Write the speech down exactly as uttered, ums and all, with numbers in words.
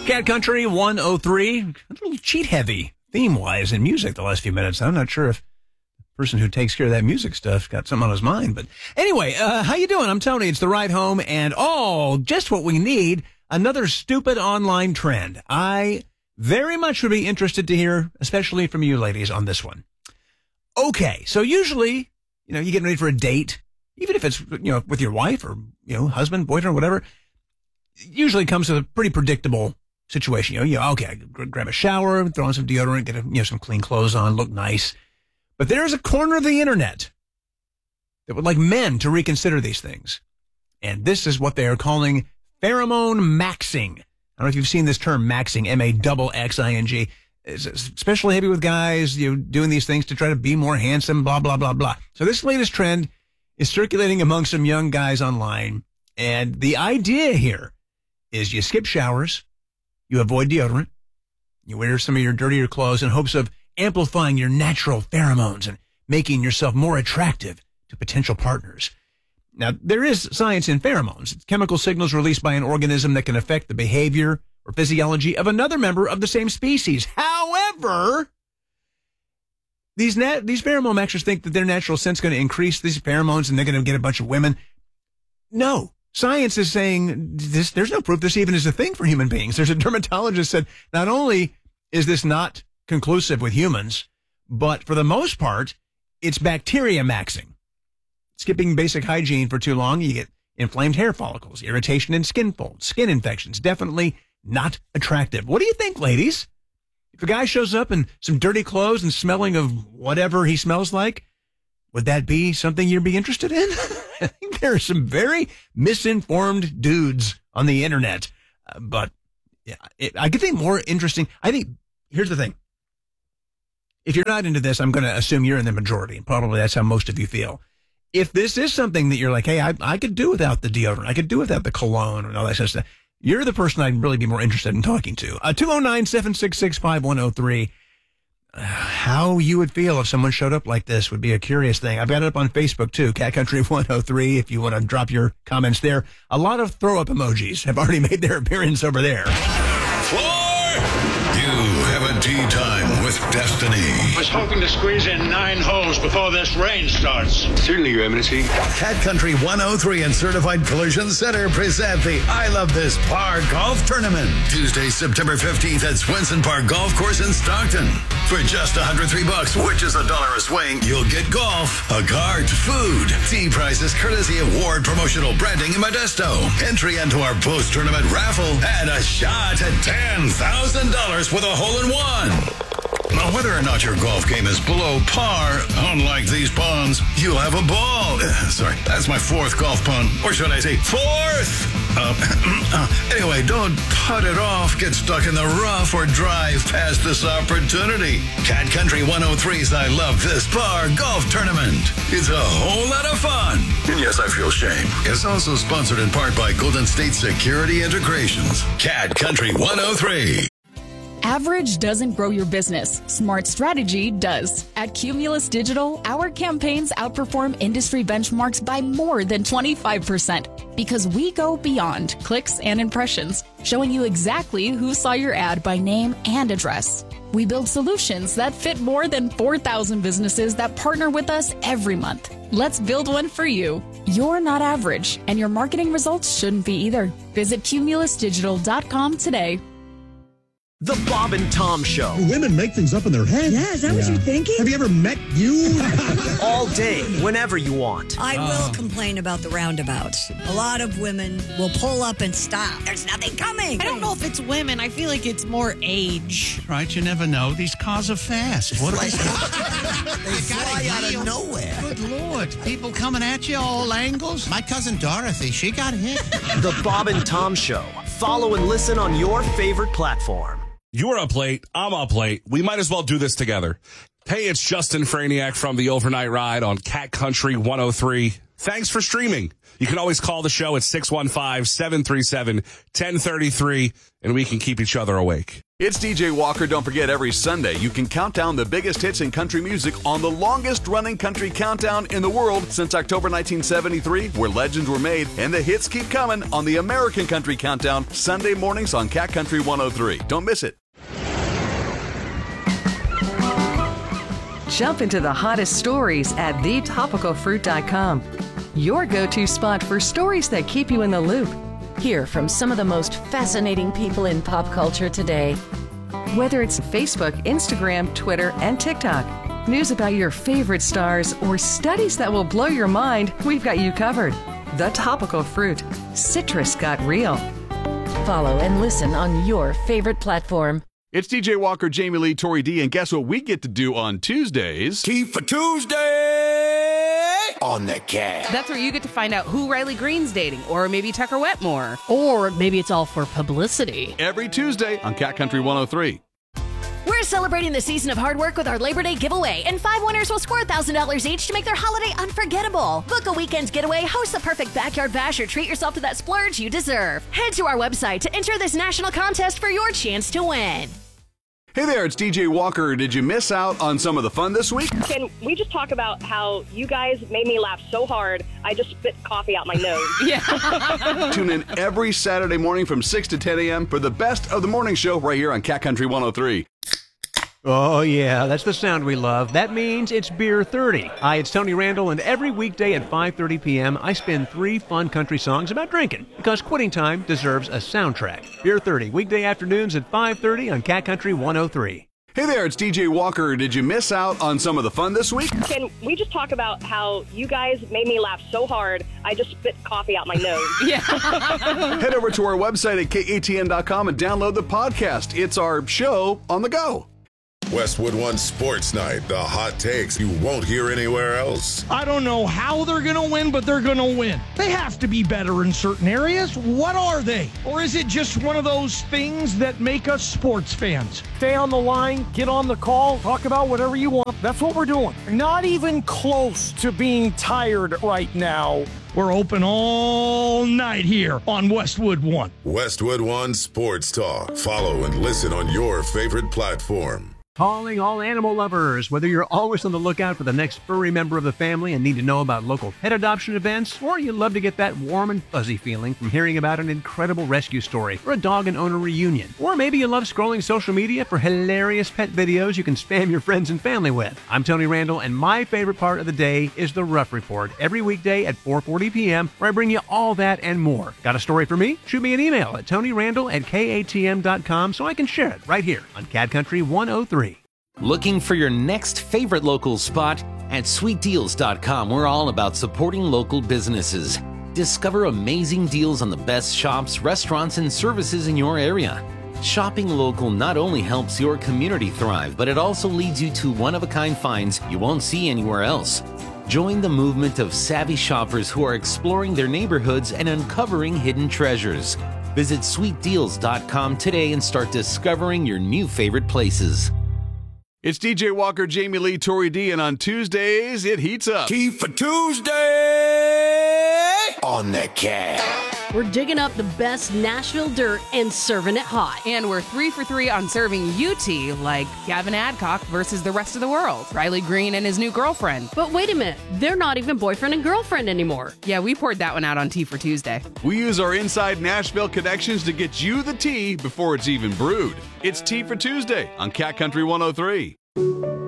Cat Country one oh three. A little cheat heavy theme-wise in music the last few minutes. I'm not sure if the person who takes care of that music stuff got something on his mind. But anyway, uh, how you doing? I'm Tony. It's the ride home. And oh, just what we need, another stupid online trend. I very much would be interested to hear, especially from you ladies, on this one. Okay, so usually, you know, you get ready for a date, even if it's, you know, with your wife or, you know, husband, boyfriend, whatever. It usually comes with a pretty predictable situation. You know, you okay, grab a shower, throw on some deodorant, get a, you know, some clean clothes on, look nice. But there's a corner of the internet that would like men to reconsider these things. And this is what they are calling pheromone maxing. I don't know if you've seen this term, maxing, M A X X I N G. It's especially heavy with guys, you know, doing these things to try to be more handsome, blah, blah, blah, blah. So this latest trend is circulating among some young guys online. And the idea here is you skip showers, you avoid deodorant, you wear some of your dirtier clothes in hopes of amplifying your natural pheromones and making yourself more attractive to potential partners. Now, there is science in pheromones. It's chemical signals released by an organism that can affect the behavior or physiology of another member of the same species. However, these nat- these pheromone maxers think that their natural scent's going to increase these pheromones and they're going to get a bunch of women. No. Science is saying this, there's no proof this even is a thing for human beings. There's a dermatologist said not only is this not conclusive with humans, but for the most part, it's bacteria maxing. Skipping basic hygiene for too long, you get inflamed hair follicles, irritation in skin folds, skin infections. Definitely not attractive. What do you think, ladies? If a guy shows up in some dirty clothes and smelling of whatever he smells like, would that be something you'd be interested in? I think there are some very misinformed dudes on the internet. Uh, but yeah, it, I could think more interesting. I think, here's the thing. If you're not into this, I'm going to assume you're in the majority. And probably that's how most of you feel. If this is something that you're like, hey, I, I could do without the deodorant. I could do without the cologne and all that sort of stuff. You're the person I'd really be more interested in talking to. Uh, two oh nine, seven six six, five one oh three. Uh, how you would feel if someone showed up like this would be a curious thing. I've got it up on Facebook, too, Cat Country one oh three, if you want to drop your comments there. A lot of throw-up emojis have already made their appearance over there. Four! You have a tea time with Destiny. I was hoping to squeeze in nine holes before this rain starts. Certainly, Your Eminency. Cat Country one oh three and Certified Collision Center present the I Love This Par Golf Tournament. Tuesday, September fifteenth at Swenson Park Golf Course in Stockton. For just one hundred three bucks, which is a dollar a swing, you'll get golf, a cart, food, tea prices courtesy of Ward Promotional Branding in Modesto. Entry into our post-tournament raffle and a shot at ten thousand dollars with a hole-in-one. Now, whether or not your golf game is below par, unlike these ponds, you'll have a ball. Uh, sorry, that's my fourth golf pun. Or should I say fourth? Uh, uh, anyway, don't putt it off, get stuck in the rough, or drive past this opportunity. Cat Country one oh three's I Love This Par Golf Tournament. It's a whole lot of fun. And yes, I feel shame. It's also sponsored in part by Golden State Security Integrations. Cat Country one oh three. Average doesn't grow your business. Smart strategy does. At Cumulus Digital, our campaigns outperform industry benchmarks by more than twenty-five percent because we go beyond clicks and impressions, showing you exactly who saw your ad by name and address. We build solutions that fit more than four thousand businesses that partner with us every month. Let's build one for you. You're not average, and your marketing results shouldn't be either. Visit cumulus digital dot com today. The Bob and Tom Show. Women make things up in their head. Yeah, is that yeah. what you're thinking? Have you ever met you? All day, whenever you want. I oh. will complain about the roundabouts. A lot of women will pull up and stop. There's nothing coming. I don't know if it's women. I feel like it's more age. Right, you never know. These cars are fast. What like, they fly out of nowhere. Good Lord. People coming at you all angles. My cousin Dorothy, she got hit. The Bob and Tom Show. Follow and listen on your favorite platform. You're up late. I'm up late. We might as well do this together. Hey, it's Justin Franiak from the Overnight Ride on Cat Country one oh three. Thanks for streaming. You can always call the show at six one five, seven three seven, one zero three three, and we can keep each other awake. It's D J Walker. Don't forget, every Sunday you can count down the biggest hits in country music on the longest-running country countdown in the world since October nineteen seventy-three, where legends were made, and the hits keep coming on the American Country Countdown, Sunday mornings on Cat Country one oh three. Don't miss it. Jump into the hottest stories at the topical fruit dot com. Your go-to spot for stories that keep you in the loop. Hear from some of the most fascinating people in pop culture today. Whether it's Facebook, Instagram, Twitter, and TikTok, news about your favorite stars, or studies that will blow your mind, we've got you covered. The Topical Fruit. Citrus got real. Follow and listen on your favorite platform. It's D J Walker, Jamie Lee, Tori D, and guess what we get to do on Tuesdays? Tea for Tuesday on the Cat. That's where you get to find out who Riley Green's dating, or maybe Tucker Wetmore. Or maybe it's all for publicity. Every Tuesday on Cat Country one oh three. We're celebrating the season of hard work with our Labor Day giveaway, and five winners will score one thousand dollars each to make their holiday unforgettable. Book a weekend getaway, host the perfect backyard bash, or treat yourself to that splurge you deserve. Head to our website to enter this national contest for your chance to win. Hey there, it's D J Walker. Did you miss out on some of the fun this week? Can we just talk about how you guys made me laugh so hard, I just spit coffee out my nose? Yeah. Tune in every Saturday morning from six to ten a.m. for the best of the morning show right here on Cat Country one oh three. Oh, yeah, that's the sound we love. That means it's Beer thirty. Hi, it's Tony Randall, and every weekday at five thirty p.m., I spin three fun country songs about drinking, because quitting time deserves a soundtrack. Beer thirty, weekday afternoons at five thirty on Cat Country one oh three. Hey there, it's D J Walker. Did you miss out on some of the fun this week? Can we just talk about how you guys made me laugh so hard, I just spit coffee out my nose? Yeah. Head over to our website at K A T N dot com and download the podcast. It's our show on the go. Westwood One Sports Night, the hot takes you won't hear anywhere else. I don't know how they're going to win, but they're going to win. They have to be better in certain areas. What are they? Or is it just one of those things that make us sports fans? Stay on the line, get on the call, talk about whatever you want. That's what we're doing. Not even close to being tired right now. We're open all night here on Westwood One. Westwood One Sports Talk. Follow and listen on your favorite platform. Calling all animal lovers. Whether you're always on the lookout for the next furry member of the family and need to know about local pet adoption events, or you love to get that warm and fuzzy feeling from hearing about an incredible rescue story or a dog and owner reunion, or maybe you love scrolling social media for hilarious pet videos you can spam your friends and family with. I'm Tony Randall, and my favorite part of the day is the Rough Report every weekday at four forty p.m., where I bring you all that and more. Got a story for me? Shoot me an email at tonyrandall at K A T M dot com so I can share it right here on Cat Country one oh three. Looking for your next favorite local spot? At sweet deals dot com, we're all about supporting local businesses. Discover amazing deals on the best shops, restaurants, and services in your area. Shopping local not only helps your community thrive, but it also leads you to one-of-a-kind finds you won't see anywhere else. Join the movement of savvy shoppers who are exploring their neighborhoods and uncovering hidden treasures. Visit sweet deals dot com today and start discovering your new favorite places. It's D J Walker, Jamie Lee, Tori D, and on Tuesdays, it heats up. Tea for Tuesday on the Cat. We're digging up the best Nashville dirt and serving it hot. And we're three for three on serving you tea, like Gavin Adcock versus the rest of the world, Riley Green and his new girlfriend. But wait a minute, they're not even boyfriend and girlfriend anymore. Yeah, we poured that one out on Tea for Tuesday. We use our inside Nashville connections to get you the tea before it's even brewed. It's Tea for Tuesday on Cat Country one oh three.